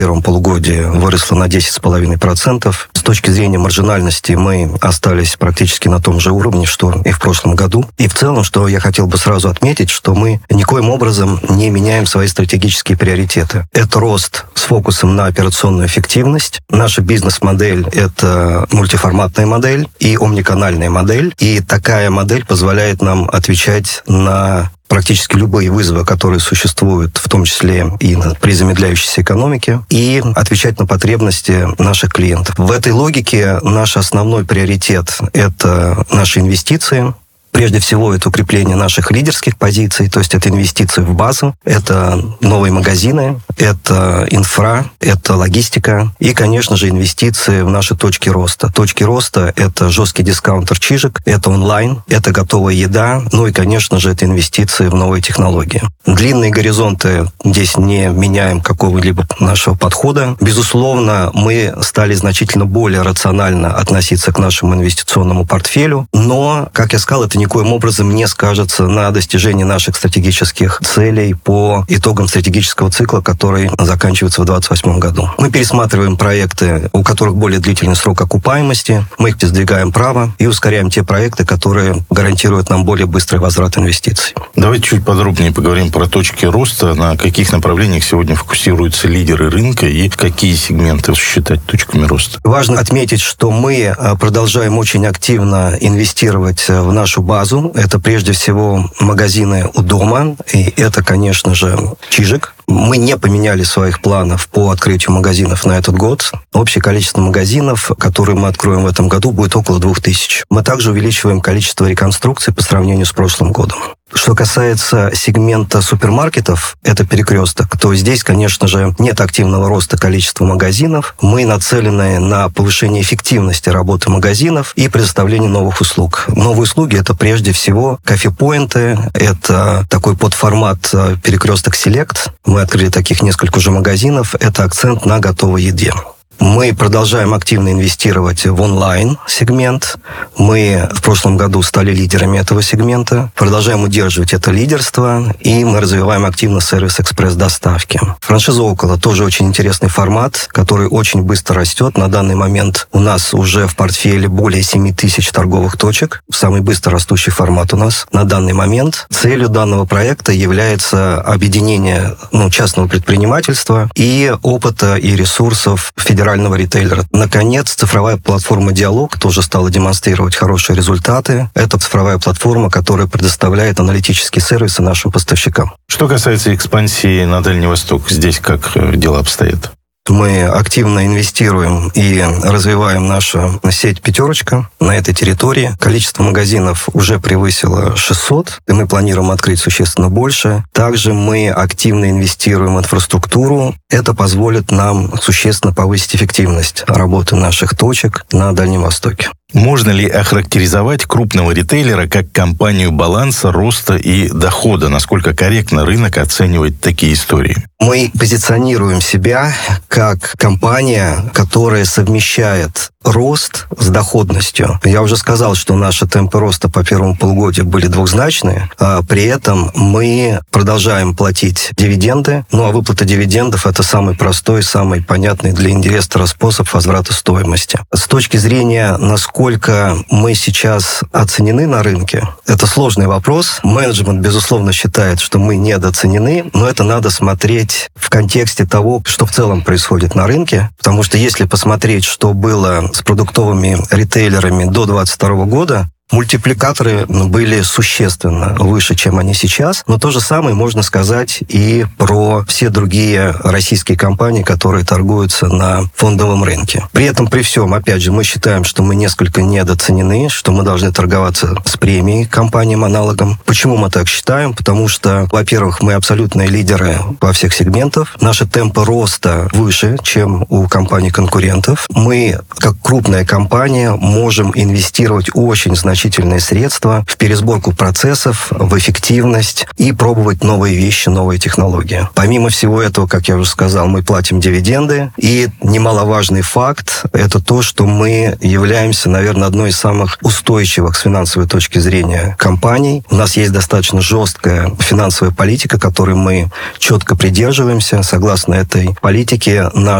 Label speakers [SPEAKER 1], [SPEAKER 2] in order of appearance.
[SPEAKER 1] В первом полугодии выросла на 10,5%. С точки зрения маржинальности мы остались практически на том же уровне, что и в прошлом году. И в целом, что я хотел бы сразу отметить, что мы никоим образом не меняем свои стратегические приоритеты. Это рост с фокусом на операционную эффективность. Наша бизнес-модель – это мультиформатная модель и омниканальная модель. И такая модель позволяет нам отвечать на практически любые вызовы, которые существуют, в том числе и при замедляющейся экономике, и отвечать на потребности наших клиентов. В этой логике наш основной приоритет – это наши инвестиции. Прежде всего, это укрепление наших лидерских позиций, то есть это инвестиции в базу, это новые магазины, это инфра, это логистика и, конечно же, инвестиции в наши точки роста. Точки роста – это жесткий дискаунтер Чижик, это онлайн, это готовая еда, ну и, конечно же, это инвестиции в новые технологии. Длинные горизонты здесь не меняем какого-либо нашего подхода. Безусловно, мы стали значительно более рационально относиться к нашему инвестиционному портфелю, но, как я сказал, это никоим образом не скажется на достижении наших стратегических целей по итогам стратегического цикла, который заканчивается в 2028 году. Мы пересматриваем проекты, у которых более длительный срок окупаемости, мы их сдвигаем вправо и ускоряем те проекты, которые гарантируют нам более быстрый возврат инвестиций.
[SPEAKER 2] Давайте чуть подробнее поговорим про точки роста, на каких направлениях сегодня фокусируются лидеры рынка и какие сегменты считать точками роста.
[SPEAKER 1] Важно отметить, что мы продолжаем очень активно инвестировать в нашу базу. Это прежде всего магазины у дома, и это, конечно же, Чижик. Мы не поменяли своих планов по открытию магазинов на этот год. Общее количество магазинов, которые мы откроем в этом году, будет около 2000. Мы также увеличиваем количество реконструкций по сравнению с прошлым годом. Что касается сегмента супермаркетов, это перекресток, то здесь, конечно же, нет активного роста количества магазинов. Мы нацелены на повышение эффективности работы магазинов и предоставление новых услуг. Новые услуги – это прежде всего кофе-поинты, это такой подформат перекресток Селект. Мы открыли таких несколько уже магазинов. Это акцент на готовой еде. Мы продолжаем активно инвестировать в онлайн-сегмент. Мы в прошлом году стали лидерами этого сегмента. Продолжаем удерживать это лидерство. И мы развиваем активно сервис экспресс-доставки. Франшиза «Около» тоже очень интересный формат, который очень быстро растет. На данный момент у нас уже в портфеле более 7000 торговых точек. Самый быстро растущий формат у нас на данный момент. Целью данного проекта является объединение частного предпринимательства и опыта и ресурсов федерального ритейлера. Наконец, цифровая платформа «Диалог» тоже стала демонстрировать хорошие результаты. Это цифровая платформа, которая предоставляет аналитические сервисы нашим поставщикам.
[SPEAKER 2] Что касается экспансии на Дальний Восток, здесь как дела обстоят?
[SPEAKER 1] Мы активно инвестируем и развиваем нашу сеть «Пятерочка» на этой территории. Количество магазинов уже превысило 600, и мы планируем открыть существенно больше. Также мы активно инвестируем в инфраструктуру. Это позволит нам существенно повысить эффективность работы наших точек на Дальнем Востоке.
[SPEAKER 2] Можно ли охарактеризовать крупного ритейлера как компанию баланса, роста и дохода? Насколько корректно рынок оценивает такие истории?
[SPEAKER 1] Мы позиционируем себя как компания, которая совмещает рост с доходностью. Я уже сказал, что наши темпы роста по первому полугодию были двухзначные, а при этом мы продолжаем платить дивиденды. Ну, а выплата дивидендов – это самый простой, самый понятный для инвестора способ возврата стоимости. С точки зрения, насколько мы сейчас оценены на рынке, это сложный вопрос. Менеджмент, безусловно, считает, что мы недооценены, но это надо смотреть в контексте того, что в целом происходит на рынке. Потому что если посмотреть, что было с продуктовыми ритейлерами до 2022 года, мультипликаторы были существенно выше, чем они сейчас. Но то же самое можно сказать и про все другие российские компании, которые торгуются на фондовом рынке. При этом, при всем, опять же, мы считаем, что мы несколько недооценены, что мы должны торговаться с премией компаниям-аналогам. Почему мы так считаем? Потому что, во-первых, мы абсолютные лидеры во всех сегментах. Наши темпы роста выше, чем у компаний-конкурентов. Мы, как крупная компания, можем инвестировать очень значительно значительные средства в пересборку процессов, в эффективность и пробовать новые вещи, новые технологии. Помимо всего этого, как я уже сказал, мы платим дивиденды. И немаловажный факт – это то, что мы являемся, наверное, одной из самых устойчивых с финансовой точки зрения компаний. У нас есть достаточно жесткая финансовая политика, которой мы четко придерживаемся. Согласно этой политике, наш